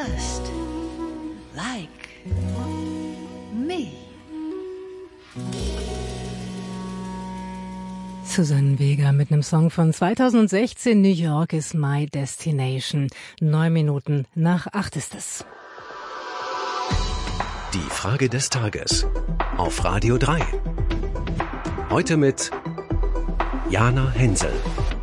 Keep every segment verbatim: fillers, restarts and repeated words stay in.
just like me. Susanne Vega mit einem Song von zweitausendsechzehn, New York is my destination. Neun Minuten nach acht ist es. Die Frage des Tages auf Radio drei. Heute mit Jana Hensel.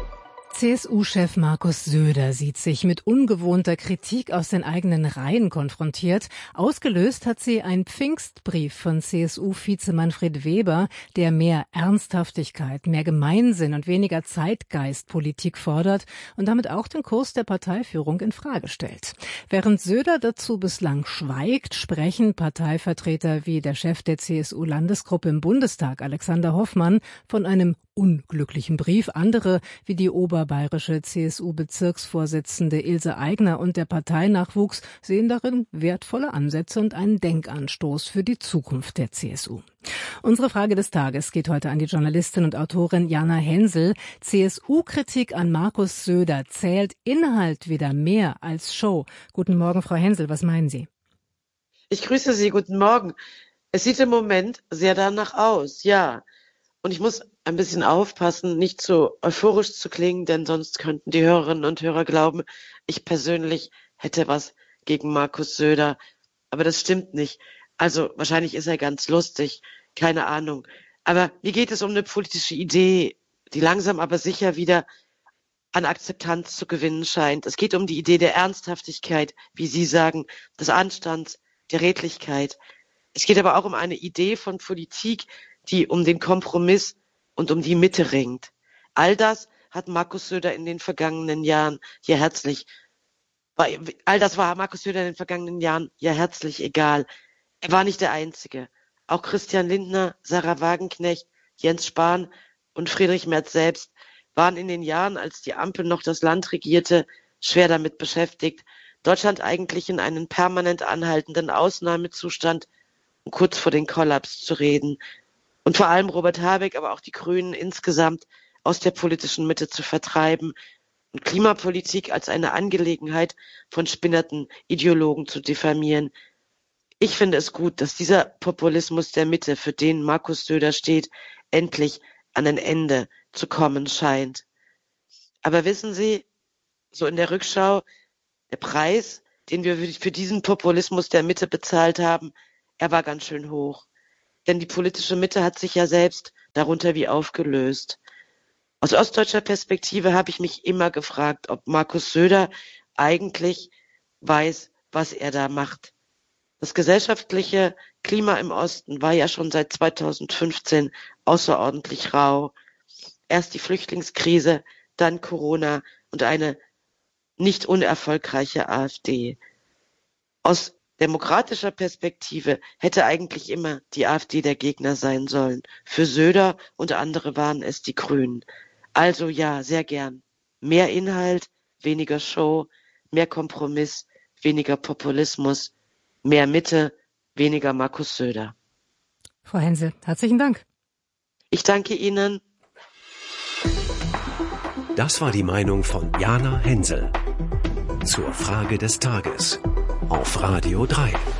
C S U-Chef Markus Söder sieht sich mit ungewohnter Kritik aus den eigenen Reihen konfrontiert. Ausgelöst hat sie ein Pfingstbrief von C S U-Vize Manfred Weber, der mehr Ernsthaftigkeit, mehr Gemeinsinn und weniger Zeitgeistpolitik fordert und damit auch den Kurs der Parteiführung in Frage stellt. Während Söder dazu bislang schweigt, sprechen Parteivertreter wie der Chef der C S U-Landesgruppe im Bundestag, Alexander Hoffmann, von einem unglücklichen Brief. Andere, wie die oberbayerische C S U-Bezirksvorsitzende Ilse Aigner und der Parteinachwuchs, sehen darin wertvolle Ansätze und einen Denkanstoß für die Zukunft der C S U. Unsere Frage des Tages geht heute an die Journalistin und Autorin Jana Hensel. C S U-Kritik an Markus Söder: Zählt Inhalt wieder mehr als Show? Guten Morgen, Frau Hensel, was meinen Sie? Ich grüße Sie, guten Morgen. Es sieht im Moment sehr danach aus, ja. Und ich muss ein bisschen aufpassen, nicht so euphorisch zu klingen, denn sonst könnten die Hörerinnen und Hörer glauben, ich persönlich hätte was gegen Markus Söder. Aber das stimmt nicht. Also wahrscheinlich ist er ganz lustig, keine Ahnung. Aber mir geht es um eine politische Idee, die langsam aber sicher wieder an Akzeptanz zu gewinnen scheint. Es geht um die Idee der Ernsthaftigkeit, wie Sie sagen, des Anstands, der Redlichkeit. Es geht aber auch um eine Idee von Politik, die um den Kompromiss und um die Mitte ringt. All das hat Markus Söder in den vergangenen Jahren ja herzlich, all das war Markus Söder in den vergangenen Jahren ja herzlich egal. Er war nicht der Einzige. Auch Christian Lindner, Sarah Wagenknecht, Jens Spahn und Friedrich Merz selbst waren in den Jahren, als die Ampel noch das Land regierte, schwer damit beschäftigt, Deutschland eigentlich in einen permanent anhaltenden Ausnahmezustand und kurz vor den Kollaps zu reden. Und vor allem Robert Habeck, aber auch die Grünen insgesamt aus der politischen Mitte zu vertreiben und Klimapolitik als eine Angelegenheit von spinnerten Ideologen zu diffamieren. Ich finde es gut, dass dieser Populismus der Mitte, für den Markus Söder steht, endlich an ein Ende zu kommen scheint. Aber wissen Sie, so in der Rückschau, der Preis, den wir für diesen Populismus der Mitte bezahlt haben, er war ganz schön hoch. Denn die politische Mitte hat sich ja selbst darunter wie aufgelöst. Aus ostdeutscher Perspektive habe ich mich immer gefragt, ob Markus Söder eigentlich weiß, was er da macht. Das gesellschaftliche Klima im Osten war ja schon seit zweitausendfünfzehn außerordentlich rau. Erst die Flüchtlingskrise, dann Corona und eine nicht unerfolgreiche AfD. Aus demokratischer Perspektive hätte eigentlich immer die AfD der Gegner sein sollen. Für Söder und andere waren es die Grünen. Also ja, sehr gern. Mehr Inhalt, weniger Show, mehr Kompromiss, weniger Populismus, mehr Mitte, weniger Markus Söder. Frau Hensel, herzlichen Dank. Ich danke Ihnen. Das war die Meinung von Jana Hensel zur Frage des Tages auf Radio drei.